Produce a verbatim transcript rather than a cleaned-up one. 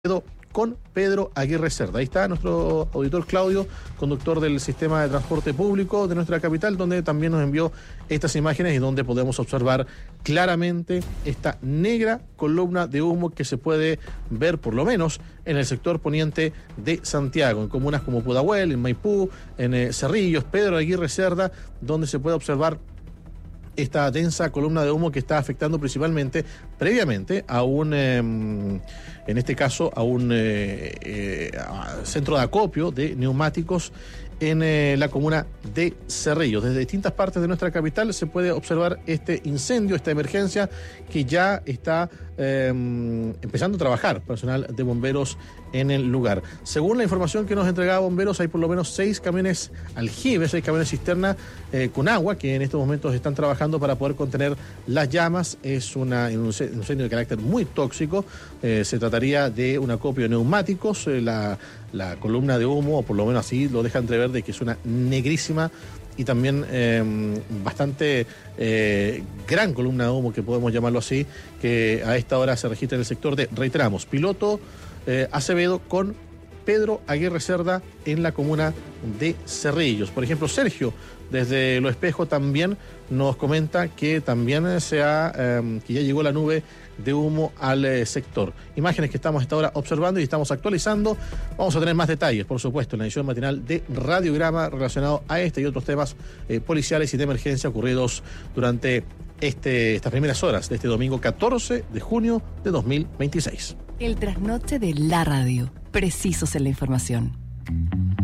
con Pedro Aguirre Cerda. Ahí está nuestro auditor Claudio, conductor del sistema de transporte público de nuestra capital, donde también nos envió estas imágenes y donde podemos observar claramente esta negra columna de humo que se puede ver por lo menos en el sector poniente de Santiago, en comunas como Pudahuel, en Maipú, en eh, Cerrillos, Pedro Aguirre Cerda, donde se puede observar esta densa columna de humo que está afectando principalmente, previamente, a un, eh, en este caso, a un eh, eh, a centro de acopio de neumáticos en eh, la comuna de Cerrillos. Desde distintas partes de nuestra capital se puede observar este incendio, esta emergencia que ya está eh, empezando a trabajar personal de bomberos en el lugar. Según la información que nos entregaba Bomberos, hay por lo menos seis camiones aljibes, seis camiones cisterna eh, con agua que en estos momentos están trabajando para poder contener las llamas. Es una, un incendio de carácter muy tóxico. Eh, se trataría de un acopio de neumáticos. Eh, la, la columna de humo, o por lo menos así lo deja entrever, de que es una negrísima y también eh, bastante eh, gran columna de humo, que podemos llamarlo así, que a esta hora se registra en el sector de, reiteramos, Piloto eh, Acevedo con Pedro Aguirre Cerda en la comuna de Cerrillos. Por ejemplo, Sergio, desde Lo Espejo, también nos comenta que también se ha, eh, que ya llegó la nube de humo al eh, sector. Imágenes que estamos hasta ahora observando y estamos actualizando. Vamos a tener más detalles, por supuesto, en la edición matinal de Radiograma relacionado a este y otros temas eh, policiales y de emergencia ocurridos durante este, estas primeras horas de este domingo catorce de junio de dos mil veintiséis. El trasnoche de la radio. Precisos en la información.